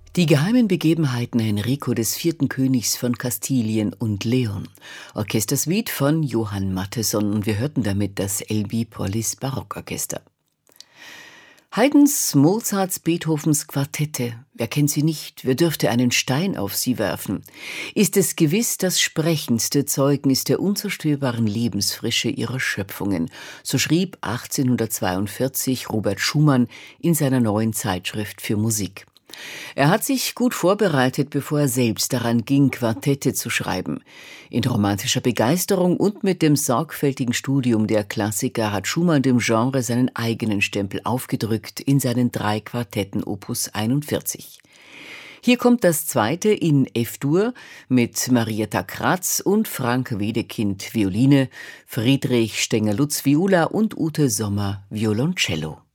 Die geheimen Begebenheiten Enrico des vierten Königs von Kastilien und Leon. Orchestersuite von Johann Mattheson, und wir hörten damit das Elbi Pollis Barockorchester. Haydns, Mozarts, Beethovens Quartette. Wer kennt sie nicht? Wer dürfte einen Stein auf sie werfen? Ist es gewiss das sprechendste Zeugnis der unzerstörbaren Lebensfrische ihrer Schöpfungen. So schrieb 1842 Robert Schumann in seiner neuen Zeitschrift für Musik. Er hat sich gut vorbereitet, bevor er selbst daran ging, Quartette zu schreiben. In romantischer Begeisterung und mit dem sorgfältigen Studium der Klassiker hat Schumann dem Genre seinen eigenen Stempel aufgedrückt in seinen 3 Quartetten Opus 41. Hier kommt das zweite in F-Dur mit Marietta Kratz und Frank Wedekind Violine, Friedrich Stenger-Lutz Viola und Ute Sommer Violoncello.